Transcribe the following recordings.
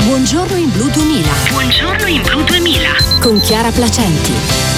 Buongiorno in Blu 2000. Buongiorno in Blu 2000. Con Chiara Placenti.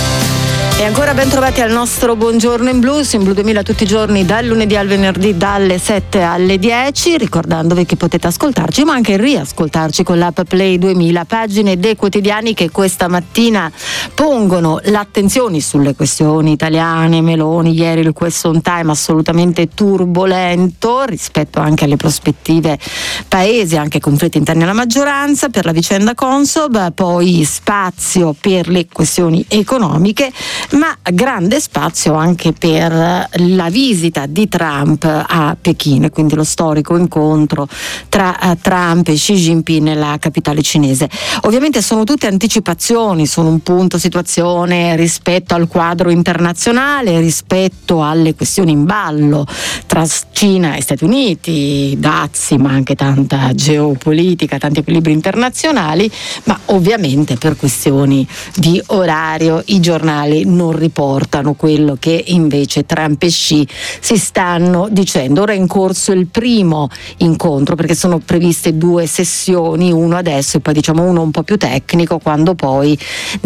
E ancora ben trovati al nostro Buongiorno in Blu, su in Blu 2000 tutti i giorni, dal lunedì al venerdì, dalle 7 alle 10, ricordandovi che potete ascoltarci ma anche riascoltarci con l'app Play 2000, pagine dei quotidiani che questa mattina pongono l'attenzione sulle questioni italiane. Meloni, ieri il question time assolutamente turbolento rispetto anche alle prospettive paesi, anche conflitti interni alla maggioranza per la vicenda Consob, poi spazio per le questioni economiche, ma grande spazio anche per la visita di Trump a Pechino, quindi lo storico incontro tra Trump e Xi Jinping nella capitale cinese. Ovviamente sono tutte anticipazioni, sono un punto situazione rispetto al quadro internazionale, rispetto alle questioni in ballo tra Cina e Stati Uniti, dazi ma anche tanta geopolitica, tanti equilibri internazionali, ma ovviamente per questioni di orario i giornali non riportano quello che invece Trump e Xi si stanno dicendo. Ora è in corso il primo incontro perché sono previste 2 sessioni, uno adesso e poi diciamo uno un po' più tecnico, quando poi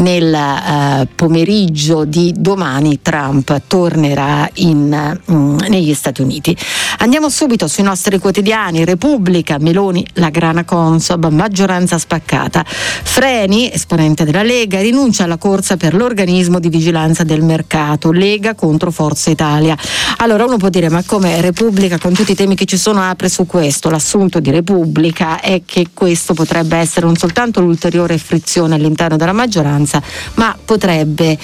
nel pomeriggio di domani Trump tornerà negli Stati Uniti. Andiamo subito sui nostri quotidiani. Repubblica, Meloni, la grana Consob, maggioranza spaccata. Freni, esponente della Lega, rinuncia alla corsa per l'organismo di vigilanza del mercato, Lega contro Forza Italia. Allora uno può dire ma come Repubblica con tutti i temi che ci sono apre su questo? L'assunto di Repubblica è che questo potrebbe essere non soltanto l'ulteriore frizione all'interno della maggioranza, ma potrebbe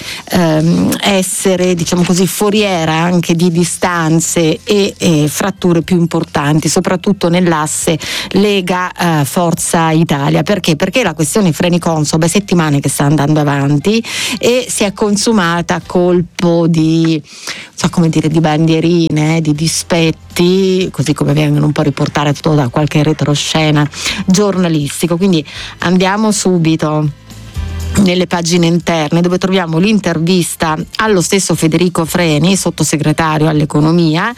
essere, diciamo così, foriera anche di distanze e fratture più importanti, soprattutto nell'asse Lega Forza Italia. Perché? Perché la questione freni Consob è settimane che sta andando avanti e si è consumata a colpo di, di bandierine, di dispetti, così come vengono un po' riportate da qualche retroscena giornalistico. Quindi andiamo subito nelle pagine interne, dove troviamo l'intervista allo stesso Federico Freni, sottosegretario all'economia,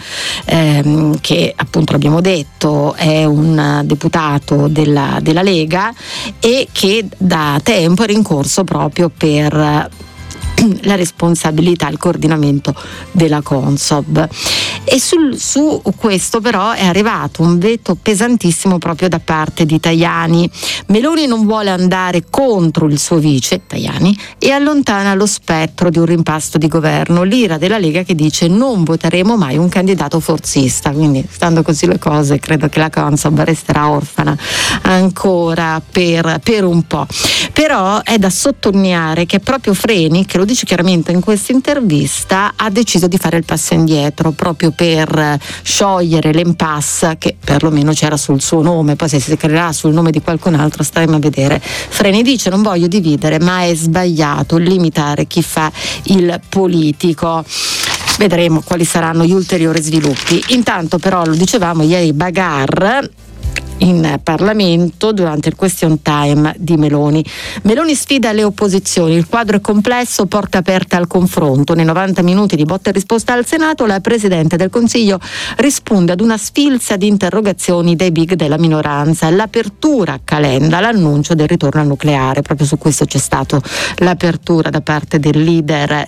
che appunto abbiamo detto è un deputato della Lega e che da tempo era in corso proprio per la responsabilità, il coordinamento della Consob. E su questo però è arrivato un veto pesantissimo proprio da parte di Tajani. Meloni non vuole andare contro il suo vice, Tajani, e allontana lo spettro di un rimpasto di governo. L'ira della Lega che dice non voteremo mai un candidato forzista. Quindi, stando così le cose, credo che la Consob resterà orfana ancora per un po'. Però è da sottolineare che proprio Freni, che lo dice chiaramente in questa intervista, ha deciso di fare il passo indietro proprio per sciogliere l'impasse che perlomeno c'era sul suo nome. Poi se si creerà sul nome di qualcun altro staremo a vedere. Freni dice non voglio dividere, ma è sbagliato limitare chi fa il politico. Vedremo quali saranno gli ulteriori sviluppi. Intanto però, lo dicevamo ieri, bagarre in Parlamento durante il question time di Meloni. Meloni sfida le opposizioni, il quadro è complesso, porta aperta al confronto. Nei 90 minuti di botta e risposta al Senato la Presidente del Consiglio risponde ad una sfilza di interrogazioni dai big della minoranza. L'apertura a Calenda, l'annuncio del ritorno al nucleare, proprio su questo c'è stato l'apertura da parte del leader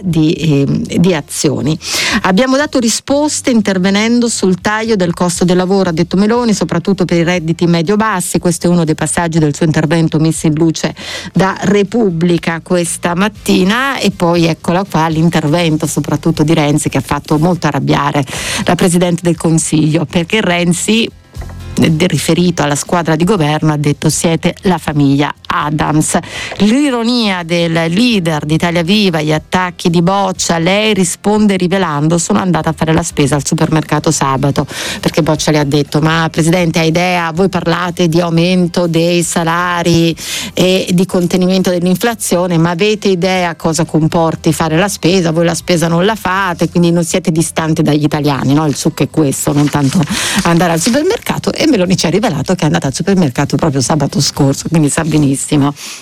di Azioni. Abbiamo dato risposte intervenendo sul taglio del costo del lavoro, ha detto Meloni, soprattutto per i redditi medio-bassi. Questo è uno dei passaggi del suo intervento messi in luce da Repubblica questa mattina. E poi eccola qua l'intervento soprattutto di Renzi, che ha fatto molto arrabbiare la Presidente del Consiglio, perché Renzi, riferito alla squadra di governo, ha detto siete la famiglia Adams. L'ironia del leader di Italia Viva, gli attacchi di Boccia, lei risponde rivelando sono andata a fare la spesa al supermercato sabato, perché Boccia le ha detto ma Presidente ha idea, voi parlate di aumento dei salari e di contenimento dell'inflazione, ma avete idea cosa comporti fare la spesa? Voi la spesa non la fate, quindi non siete distanti dagli italiani, no? Il succo è questo, non tanto andare al supermercato. E Meloni ci ha rivelato che è andata al supermercato proprio sabato scorso, quindi sa benissimo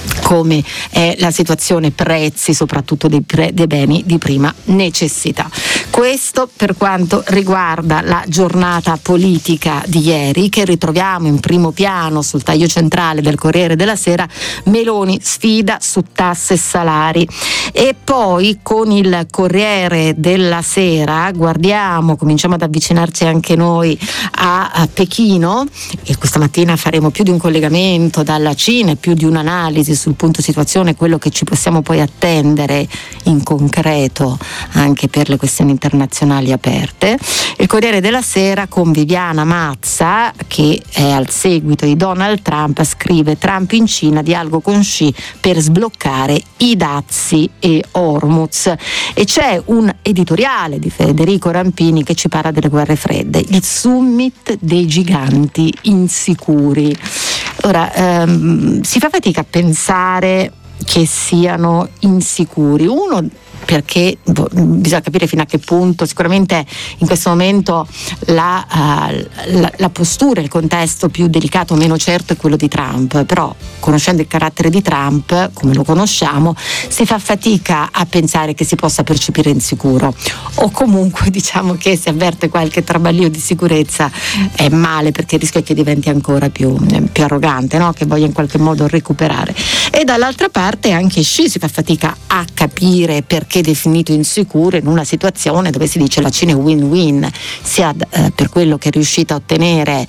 come è la situazione prezzi soprattutto dei beni di prima necessità. Questo per quanto riguarda la giornata politica di ieri, che ritroviamo in primo piano sul taglio centrale del Corriere della Sera. Meloni sfida su tasse e salari. E poi con il Corriere della Sera cominciamo ad avvicinarci anche noi a Pechino, e questa mattina faremo più di un collegamento dalla Cina e più di un'analisi sul punto situazione, quello che ci possiamo poi attendere in concreto anche per le questioni internazionali aperte. Il Corriere della Sera con Viviana Mazza, che è al seguito di Donald Trump, scrive: Trump in Cina, dialogo con Xi per sbloccare i dazi e Hormuz. E c'è un editoriale di Federico Rampini che ci parla delle guerre fredde, il summit dei giganti insicuri. Ora, si fa fatica a pensare che siano insicuri. Uno, perché bisogna capire fino a che punto, sicuramente in questo momento la postura, il contesto più delicato o meno certo è quello di Trump, però conoscendo il carattere di Trump come lo conosciamo si fa fatica a pensare che si possa percepire insicuro, o comunque diciamo che si avverte qualche traballio di sicurezza è male, perché il rischio è che diventi ancora più arrogante, no? Che voglia in qualche modo recuperare. E dall'altra parte anche Xi si fa fatica a capire perché definito insicuro in una situazione dove si dice la Cina è win-win, sia per quello che è riuscita a ottenere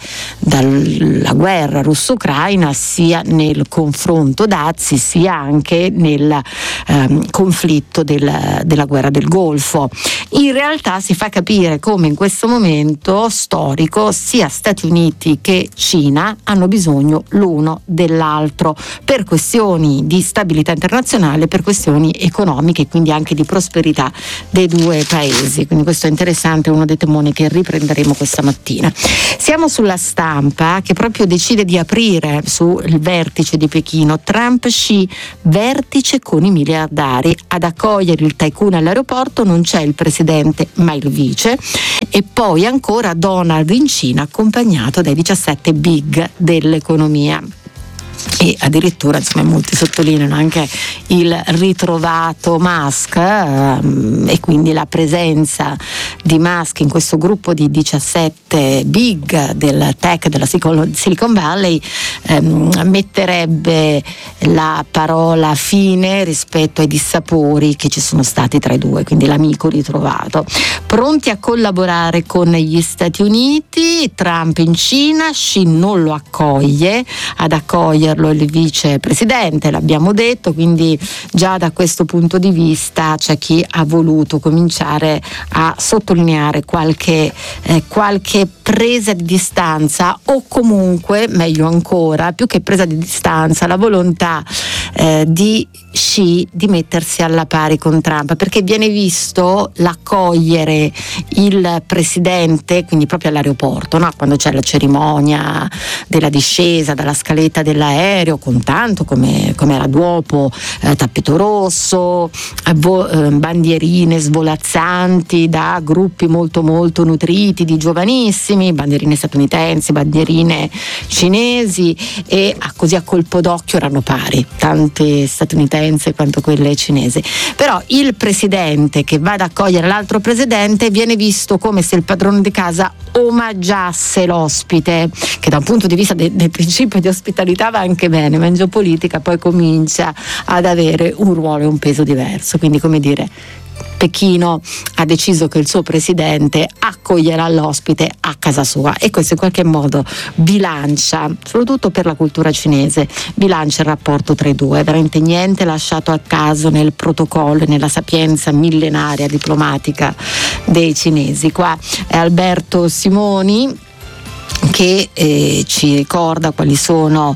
dalla guerra russo-ucraina, sia nel confronto dazi, sia anche nel conflitto della guerra del Golfo. In realtà si fa capire come in questo momento storico sia Stati Uniti che Cina hanno bisogno l'uno dell'altro per questioni di stabilità internazionale, per questioni economiche, quindi anche di prosperità dei due paesi. Quindi questo è interessante, uno dei temoni che riprenderemo questa mattina. Siamo sulla Stampa, che proprio decide di aprire sul vertice di Pechino. Trump-Xi, vertice con i miliardari. Ad accogliere il tycoon all'aeroporto non c'è il presidente ma il vice. E poi ancora Donald in Cina, accompagnato dai 17 big dell'economia. E addirittura, insomma, molti sottolineano anche il ritrovato Musk, e quindi la presenza di Musk in questo gruppo di 17 big del tech della Silicon Valley metterebbe la parola fine rispetto ai dissapori che ci sono stati tra i due, quindi l'amico ritrovato. Pronti a collaborare con gli Stati Uniti, Trump in Cina, Xi non lo accoglie, ad accoglierlo il vicepresidente, l'abbiamo detto, quindi già da questo punto di vista c'è chi ha voluto cominciare a sottolineare qualche presa di distanza, o comunque, meglio ancora, più che presa di distanza, la volontà di Xi di mettersi alla pari con Trump, perché viene visto l'accogliere il presidente, quindi proprio all'aeroporto, no? Quando c'è la cerimonia della discesa dalla scaletta dell'aereo, con tanto come era dopo, tappeto rosso, bandierine svolazzanti da gruppi molto molto nutriti di giovanissimi, bandierine statunitensi, bandierine cinesi, e così a colpo d'occhio erano pari, tante statunitensi quanto quelle cinesi. Però il presidente che va ad accogliere l'altro presidente viene visto come se il padrone di casa omaggiasse l'ospite, che da un punto di vista del principio di ospitalità va anche bene, ma in geopolitica poi comincia ad avere un ruolo e un peso diverso. Quindi, come dire, Pechino ha deciso che il suo presidente accoglierà l'ospite a casa sua, e questo in qualche modo bilancia, soprattutto per la cultura cinese, bilancia il rapporto tra i due. Veramente niente lasciato a caso nel protocollo e nella sapienza millenaria diplomatica dei cinesi. Qua è Alberto Simoni che ci ricorda quali sono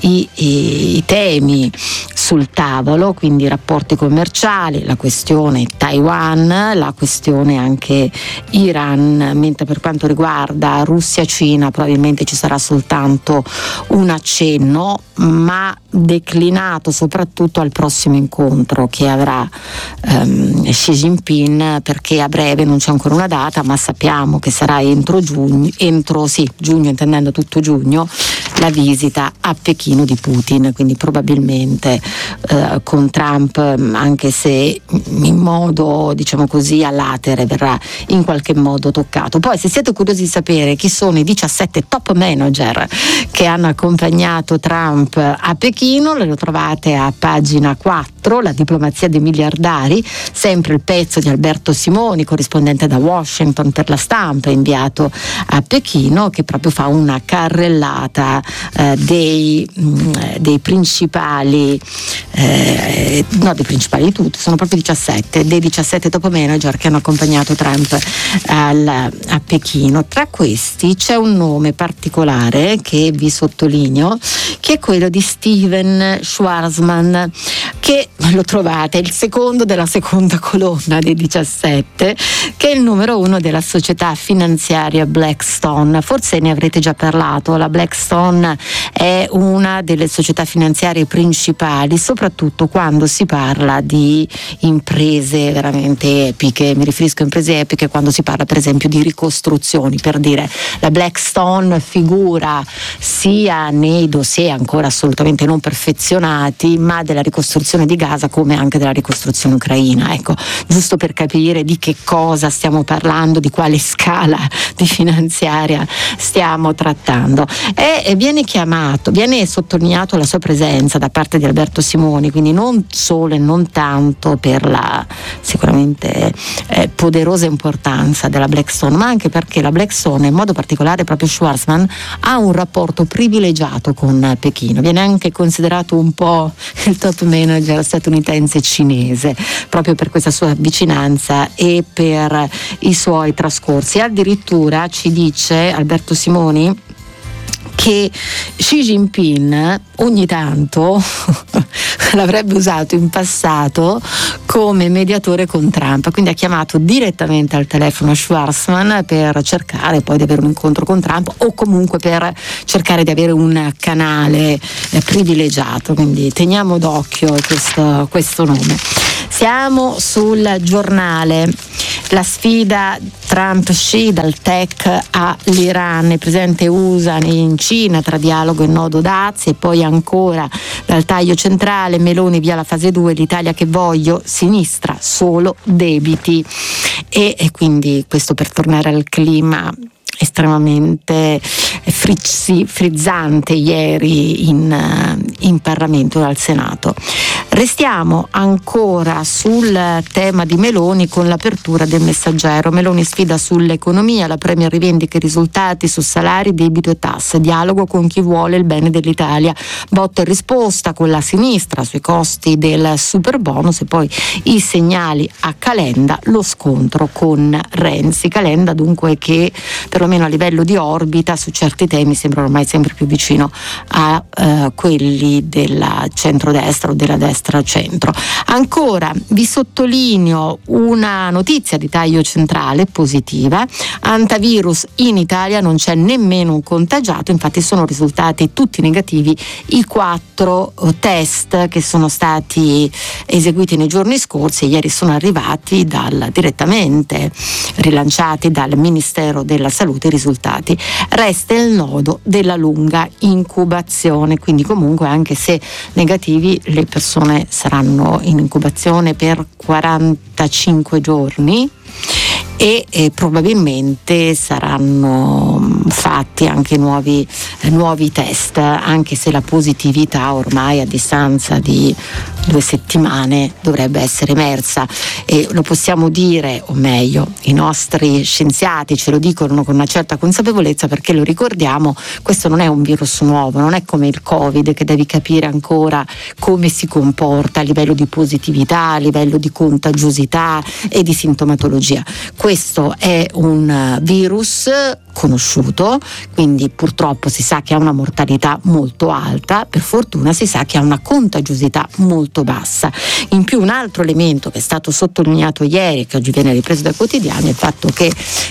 i temi sul tavolo, quindi i rapporti commerciali, la questione Taiwan, la questione anche Iran, mentre per quanto riguarda Russia-Cina probabilmente ci sarà soltanto un accenno, ma declinato soprattutto al prossimo incontro che avrà Xi Jinping, perché a breve non c'è ancora una data, ma sappiamo che sarà entro giugno, intendendo tutto giugno, la visita a Pechino di Putin, quindi probabilmente con Trump, anche se in modo diciamo così a latere, verrà in qualche modo toccato. Poi, se siete curiosi di sapere chi sono i 17 top manager che hanno accompagnato Trump a Pechino, lo trovate a pagina 4, la diplomazia dei miliardari, sempre il pezzo di Alberto Simoni, corrispondente da Washington per La Stampa, inviato a Pechino, che proprio fa una carrellata dei principali di tutti, sono proprio 17 dei 17 top manager che hanno accompagnato Trump a Pechino. Tra questi c'è un nome particolare che vi sottolineo, che è quello di Steven Schwarzman, che lo trovate, è il secondo della seconda colonna dei 17, che è il numero 1 della società finanziaria Blackstone. Forse ne avrete già parlato. La Blackstone è una delle società finanziarie principali, soprattutto quando si parla di imprese veramente epiche. Mi riferisco a imprese epiche quando si parla per esempio di ricostruzioni. Per dire, la Blackstone figura sia nei dossier ancora assolutamente non perfezionati, ma della ricostruzione di Gaza come anche della ricostruzione ucraina. Ecco, giusto per capire di che cosa stiamo parlando, di quale scala di finanziaria stiamo trattando. E viene sottolineato la sua presenza da parte di Alberto Simoni, quindi non solo e non tanto per la sicuramente poderosa importanza della Blackstone, ma anche perché la Blackstone, in modo particolare proprio Schwarzman, ha un rapporto privilegiato con Pechino. Viene anche considerato un po' il top manager statunitense cinese, proprio per questa sua vicinanza e per i suoi trascorsi. Addirittura ci dice Alberto Simoni che Xi Jinping ogni tanto l'avrebbe usato in passato come mediatore con Trump, quindi ha chiamato direttamente al telefono Schwarzman per cercare poi di avere un incontro con Trump, o comunque per cercare di avere un canale privilegiato, quindi teniamo d'occhio questo nome. Siamo sul Giornale. La sfida Trump-Xi, dal tech all'Iran, il presidente USA in Cina tra dialogo e nodo dazi, e poi ancora dal taglio centrale, Meloni via la fase 2, l'Italia che voglio, sinistra solo debiti. E quindi questo per tornare al clima estremamente frizzante ieri in Parlamento, al Senato. Restiamo ancora sul tema di Meloni con l'apertura del Messaggero. Meloni sfida sull'economia, la Premier rivendica i risultati su salari, debito e tasse, dialogo con chi vuole il bene dell'Italia, botta e risposta con la sinistra sui costi del superbonus, e poi i segnali a Calenda, lo scontro con Renzi. Calenda dunque che perlomeno a livello di orbita su certi temi sembra ormai sempre più vicino a quelli della centrodestra o della destra centro. Ancora vi sottolineo una notizia di taglio centrale positiva: antivirus in Italia, non c'è nemmeno un contagiato, infatti sono risultati tutti negativi i 4 test che sono stati eseguiti nei giorni scorsi, e ieri sono arrivati direttamente rilanciati dal Ministero della Salute i risultati. Resta il nodo della lunga incubazione, quindi comunque anche se negativi le persone saranno in incubazione per 45 giorni e probabilmente saranno fatti anche nuovi test, anche se la positività ormai a distanza di 2 settimane dovrebbe essere emersa, e lo possiamo dire, o meglio i nostri scienziati ce lo dicono con una certa consapevolezza, perché lo ricordiamo, questo non è un virus nuovo, non è come il Covid che devi capire ancora come si comporta a livello di positività, a livello di contagiosità e di sintomatologia. Questo è un virus conosciuto, quindi purtroppo si sa che ha una mortalità molto alta, per fortuna si sa che ha una contagiosità molto molto bassa. In più un altro elemento che è stato sottolineato ieri e che oggi viene ripreso dai quotidiani è il fatto che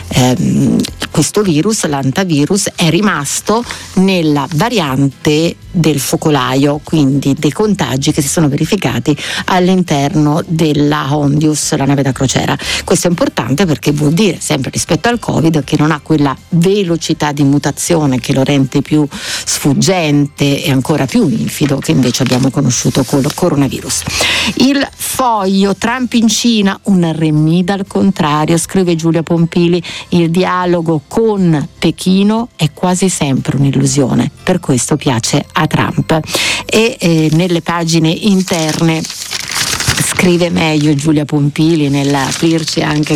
questo virus, l'antivirus, è rimasto nella variante del focolaio, quindi dei contagi che si sono verificati all'interno della Hondius, la nave da crociera. Questo è importante perché vuol dire, sempre rispetto al Covid, che non ha quella velocità di mutazione che lo rende più sfuggente e ancora più infido che invece abbiamo conosciuto con il coronavirus. Il Foglio, Trump in Cina, un remida al contrario, scrive Giulia Pompili, il dialogo con Pechino è quasi sempre un'illusione, per questo piace a Trump. E nelle pagine interne scrive meglio Giulia Pompili nell'aprirci anche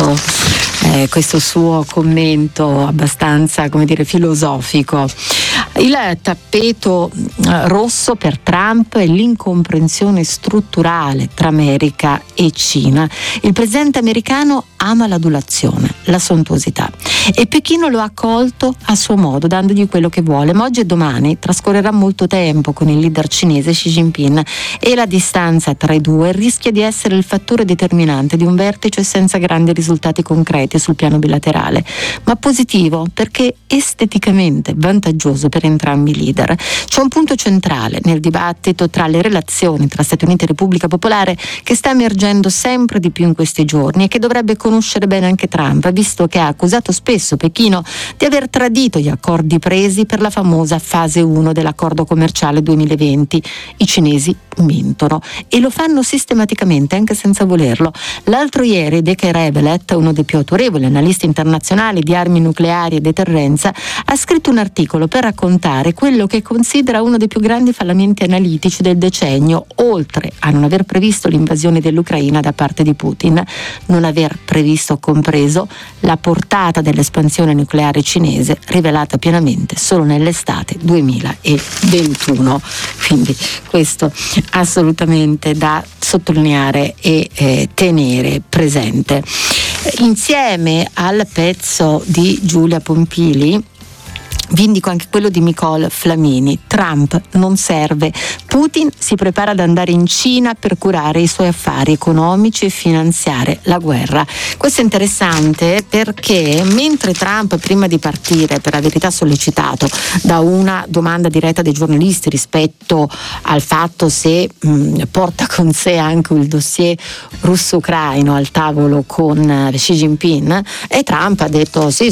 questo suo commento abbastanza, come dire, filosofico. Il tappeto rosso per Trump è l'incomprensione strutturale tra America e Cina. Il presidente americano ama l'adulazione, la sontuosità, e Pechino lo ha accolto a suo modo, dandogli quello che vuole. Ma oggi e domani trascorrerà molto tempo con il leader cinese Xi Jinping e la distanza tra i due rischia di essere il fattore determinante di un vertice senza grandi risultati concreti sul piano bilaterale, ma positivo perché esteticamente vantaggioso per entrambi i leader. C'è un punto centrale nel dibattito tra le relazioni tra Stati Uniti e Repubblica Popolare che sta emergendo sempre di più in questi giorni e che dovrebbe conoscere bene anche Trump, visto che ha accusato spesso Pechino di aver tradito gli accordi presi per la famosa fase 1 dell'accordo commerciale 2020. I cinesi mentono e lo fanno sistematicamente anche senza volerlo. L'altro ieri Deke Revelet, uno dei più autorevoli analisti internazionali di armi nucleari e deterrenza, ha scritto un articolo per raccontare quello che considera uno dei più grandi fallimenti analitici del decennio, oltre a non aver previsto l'invasione dell'Ucraina da parte di Putin, non aver previsto o compreso la portata dell'espansione nucleare cinese rivelata pienamente solo nell'estate 2021. Quindi questo assolutamente da sottolineare e tenere presente. Insieme al pezzo di Giulia Pompili vi indico anche quello di Nicole Flamini. Trump non serve, Putin si prepara ad andare in Cina per curare i suoi affari economici e finanziare la guerra. Questo è interessante perché mentre Trump, prima di partire, per la verità sollecitato da una domanda diretta dei giornalisti rispetto al fatto se porta con sé anche il dossier russo-ucraino al tavolo con Xi Jinping, e Trump ha detto sì,